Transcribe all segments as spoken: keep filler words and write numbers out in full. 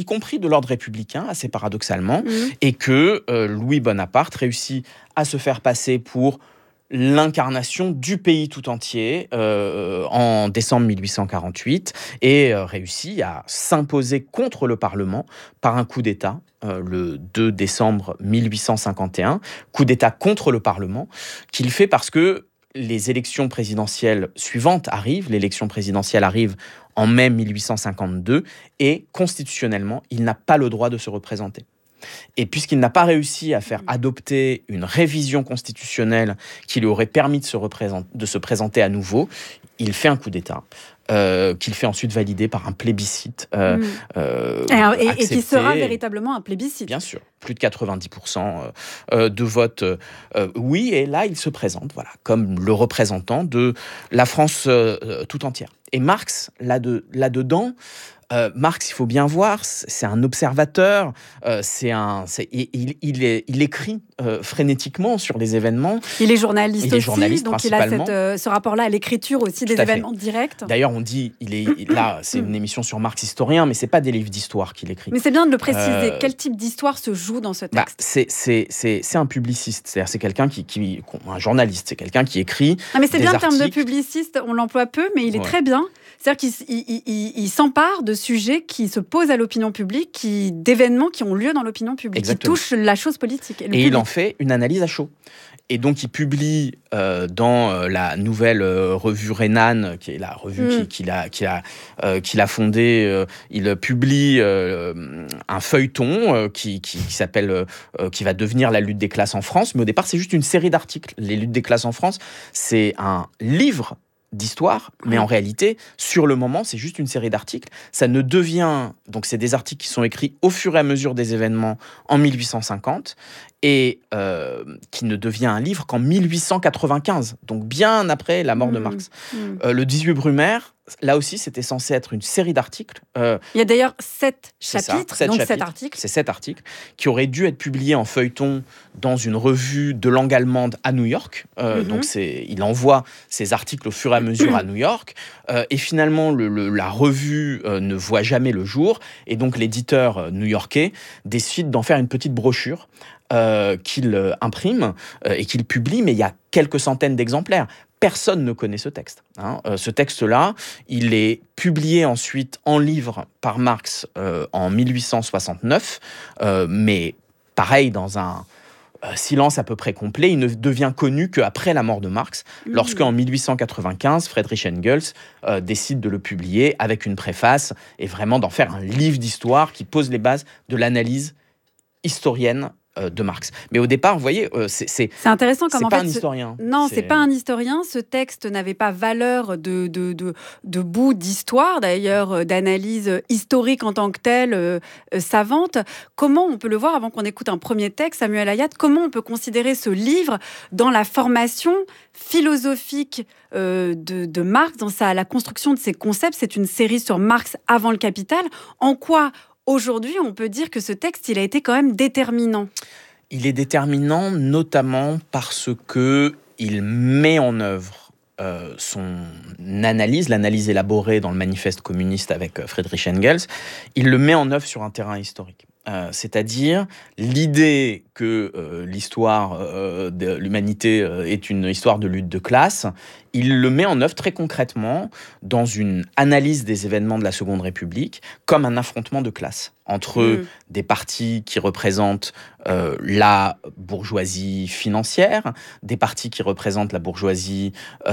compris de l'ordre républicain, assez paradoxalement, Mmh. et que euh, Louis Bonaparte réussit à se faire passer pour l'incarnation du pays tout entier euh, en décembre mille huit cent quarante-huit et euh, réussit à s'imposer contre le Parlement par un coup d'État euh, le deux décembre mille huit cent cinquante et un, coup d'État contre le Parlement qu'il fait parce que les élections présidentielles suivantes arrivent, l'élection présidentielle arrive en mai mille huit cent cinquante-deux et constitutionnellement, il n'a pas le droit de se représenter. Et puisqu'il n'a pas réussi à faire adopter une révision constitutionnelle qui lui aurait permis de se, représenter, de se présenter à nouveau, il fait un coup d'État. Euh, qu'il fait ensuite valider par un plébiscite. Euh, mmh. euh, et, et, et qui sera véritablement un plébiscite. Bien sûr, plus de quatre-vingt-dix pour cent de votes euh, oui, et là il se présente voilà, comme le représentant de la France euh, tout entière. Et Marx, là-de, là-dedans, Euh, Marx, il faut bien voir, c'est un observateur, euh, c'est un, c'est, il, il, est, il écrit euh, frénétiquement sur les événements. Il est journaliste il est aussi, journaliste donc il a cette, euh, ce rapport-là à l'écriture aussi des événements directs. D'ailleurs, on dit, il est là, c'est une émission sur Marx historien, mais c'est pas des livres d'histoire qu'il écrit. Mais c'est bien de le préciser. Euh, Quel type d'histoire se joue dans ce texte ? bah, c'est, c'est, c'est, c'est un publiciste, c'est-à-dire c'est quelqu'un qui, qui, un journaliste, c'est quelqu'un qui écrit. Ah, mais c'est des bien articles. Le terme de publiciste, on l'emploie peu, mais il est ouais. très bien. C'est-à-dire qu'il il, il, il s'empare de sujets qui se posent à l'opinion publique, qui, d'événements qui ont lieu dans l'opinion publique, Exactement. Qui touchent la chose politique. Et, et il en fait une analyse à chaud. Et donc, il publie euh, dans euh, la nouvelle euh, revue Renan, qui est la revue mmh. qu'il a, qu'il a, euh, qu'il a fondée, euh, il publie euh, un feuilleton euh, qui, qui, qui s'appelle, euh, qui va devenir La lutte des classes en France. Mais au départ, c'est juste une série d'articles. Les luttes des classes en France, c'est un livre d'histoire, mais en réalité, sur le moment, c'est juste une série d'articles. Ça ne devient... Donc, c'est des articles qui sont écrits au fur et à mesure des événements en mille huit cent cinquante et euh, qui ne devient un livre qu'en mille huit cent quatre-vingt-quinze, donc bien après la mort mmh, de Marx. Mmh. Euh, le dix-huit Brumaire, là aussi, c'était censé être une série d'articles. Euh, Il y a d'ailleurs sept chapitres, ça, sept donc chapitres, sept articles. C'est sept articles qui auraient dû être publiés en feuilleton dans une revue de langue allemande à New York. Euh, mmh. Donc, c'est, il envoie ces articles au fur et à mesure à New York. Euh, et finalement, le, le, la revue euh, ne voit jamais le jour. Et donc, l'éditeur new-yorkais décide d'en faire une petite brochure Euh, qu'il euh, imprime euh, et qu'il publie, mais il y a quelques centaines d'exemplaires. Personne ne connaît ce texte. Hein. Euh, ce texte-là, il est publié ensuite en livre par Marx euh, en mille huit cent soixante-neuf, euh, mais pareil, dans un euh, silence à peu près complet, il ne devient connu qu'après la mort de Marx, mmh. lorsqu'en mille huit cent quatre-vingt-quinze, Friedrich Engels euh, décide de le publier avec une préface et vraiment d'en faire un livre d'histoire qui pose les bases de l'analyse historienne de Marx. Mais au départ, vous voyez, euh, c'est, c'est, c'est intéressant comme c'est en pas fait, un historien. Ce... Non, c'est... c'est pas un historien. Ce texte n'avait pas valeur de, de, de, de bout d'histoire, d'ailleurs, d'analyse historique en tant que telle, euh, euh, savante. Comment on peut le voir, avant qu'on écoute un premier texte, Samuel Ayat, comment on peut considérer ce livre dans la formation philosophique euh, de, de Marx, dans sa, la construction de ses concepts? C'est une série sur Marx avant le Capital. En quoi aujourd'hui, on peut dire que ce texte, il a été quand même déterminant. Il est déterminant notamment parce qu'il met en œuvre euh, son analyse, l'analyse élaborée dans le manifeste communiste avec Friedrich Engels, il le met en œuvre sur un terrain historique. Euh, c'est-à-dire l'idée que euh, l'histoire euh, de l'humanité euh, est une histoire de lutte de classe, il le met en œuvre très concrètement dans une analyse des événements de la Seconde République comme un affrontement de classes entre mmh. des partis qui représentent euh, la bourgeoisie financière, des partis qui représentent la bourgeoisie,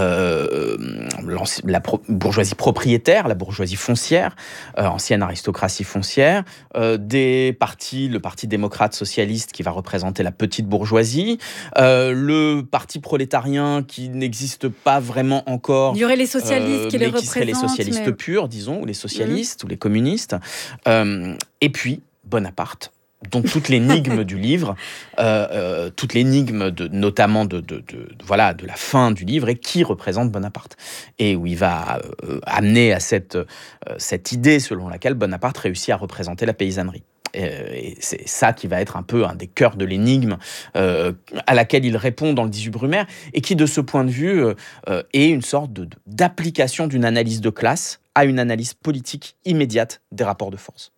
euh, la pro- bourgeoisie propriétaire, la bourgeoisie foncière, euh, ancienne aristocratie foncière, euh, des partis, le Parti démocrate socialiste qui va représenter la petite bourgeoisie, euh, le Parti prolétarien qui n'existe pas vraiment encore. Il y aurait les socialistes euh, qui les représentent. qui seraient les socialistes mais... purs, disons, ou les socialistes, mmh. ou les communistes. Euh, et puis, Bonaparte, dont toute l'énigme du livre, euh, euh, toute l'énigme de, notamment de, de, de, de, voilà, de la fin du livre, et qui représente Bonaparte. Et où il va euh, amener à cette, euh, cette idée selon laquelle Bonaparte réussit à représenter la paysannerie. Et c'est ça qui va être un peu un des cœurs de l'énigme euh, à laquelle il répond dans le dix-huit Brumaire, et qui, de ce point de vue, euh, est une sorte de, d'application d'une analyse de classe à une analyse politique immédiate des rapports de force.